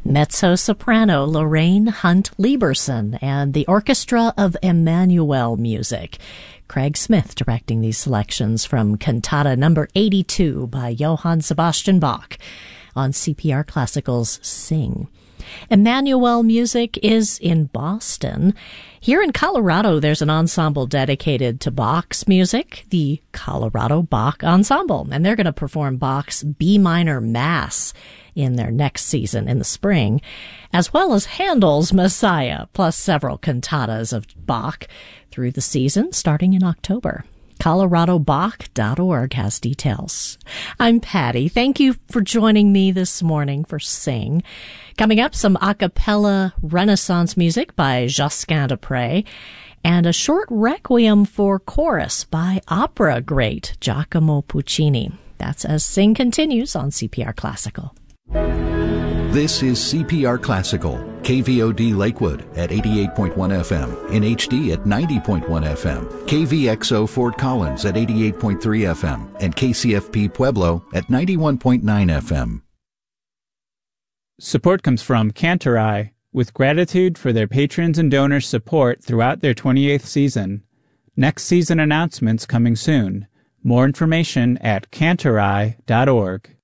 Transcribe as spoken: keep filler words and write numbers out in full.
mezzo-soprano Lorraine Hunt Lieberson and the Orchestra of Emmanuel Music. Craig Smith directing these selections from Cantata number eighty-two by Johann Sebastian Bach on C P R Classical's Sing. Emmanuel Music is in Boston. Here in Colorado, there's an ensemble dedicated to Bach's music, the Colorado Bach Ensemble, and they're going to perform Bach's B minor Mass in their next season in the spring, as well as Handel's Messiah, plus several cantatas of Bach through the season starting in October. colorado bach dot org has details. I'm Patty. Thank you for joining me this morning for Sing. Coming up, some a cappella Renaissance music by Josquin des Prez and a short requiem for chorus by opera great Giacomo Puccini. That's as Sing continues on C P R Classical. This is C P R Classical, K V O D Lakewood at eighty-eight point one F M, in H D at ninety point one F M, K V X O Fort Collins at eighty-eight point three F M, and K C F P Pueblo at ninety-one point nine F M. Support comes from Cantorai, with gratitude for their patrons and donors' support throughout their twenty-eighth season. Next season announcements coming soon. More information at cantorai dot org.